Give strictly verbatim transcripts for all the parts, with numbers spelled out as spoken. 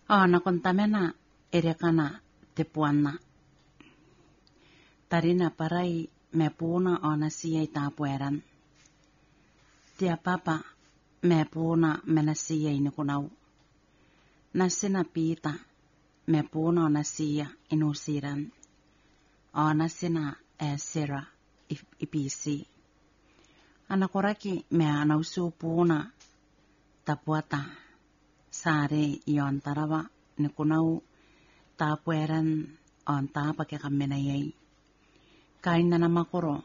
Ana kontamena erekana te puanna. Tarina parai me puuna ona siai tapueran. Tia papa me puuna mena siai nikunau. Nasina piita me puuna ona sia inusiran. Ona sina e sera ipisi. Ana koraki me anausu puuna tapuata. Sare ion tarawa nikunau tapueran on tapa ke kamena yai. Kaina na makoro.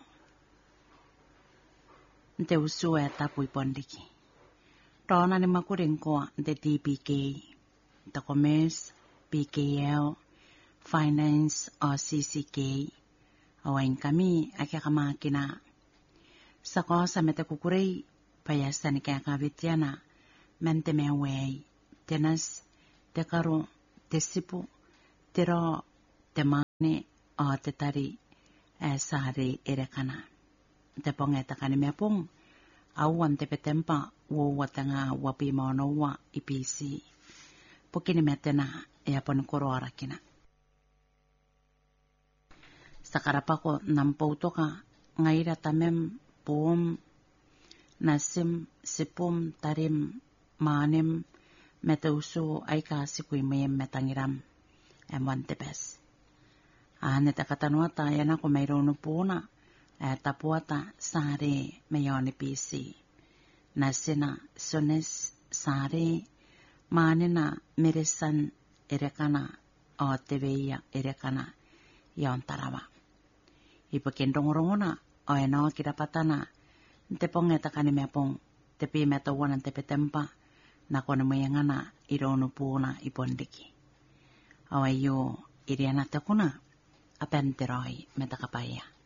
Nte usu e tapu ipondiki. Tona ni makurinkoa nte D P K. The Commerce, P K L, Finance o C C K. Awain kami ake kamakina. Sa kosa mete kukurei payasa ni kaya kavitiana mente mewei. Tenas, te karo, te sipu, te ro, te mane o te tari e sare erekana. Te ponga ta kani me pong awan te petempa wo watanga wapi maono wa ipisi. Pokini metena e apon koro arakina. Sakarapako nampautoka ngaira tamem pom nasim sipum tarim manem metausu aika sikui mayem metangiram emwan tepes. Ane takatanuata yana ko mayroonu puna e tapuata sare mayoni pisi. Nasina sones sare manena meresan erekana o teveia erekana yon tarawa. Ipakendong-rongona o eno kirapatana nte ponge takani mepong tepi metawana tepe tempa na kone mayangana iroonu puna ipondiki. Awayo iriana takuna apenteroi metakapaya.